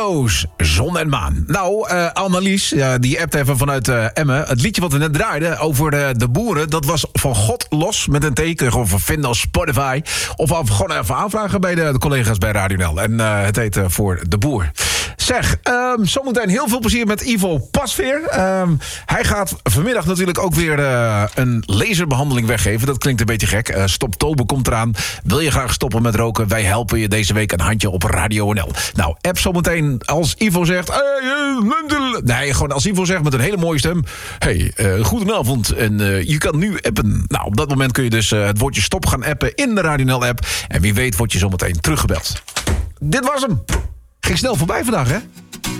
Dino's, zon en maan. Nou, Annelies, die appt even vanuit Emmen. Het liedje wat we net draaiden over de boeren... dat was van God los met een teken. Gewoon vinden als Spotify. Of gewoon even aanvragen bij de collega's bij Radio NL. En het heet Voor de Boer. Zeg, zometeen heel veel plezier met Ivo Pasveer. Hij gaat vanmiddag natuurlijk ook weer een laserbehandeling weggeven. Dat klinkt een beetje gek. Stoptober komt eraan. Wil je graag stoppen met roken? Wij helpen je deze week een handje op Radio NL. Nou, app zometeen als Ivo zegt... Nee, gewoon als Ivo zegt met een hele mooie stem... Hey, goedenavond en je kan nu appen. Nou, op dat moment kun je dus het woordje stop gaan appen in de Radio NL app. En wie weet word je zometeen teruggebeld. Dit was hem. Ging snel voorbij vandaag, hè?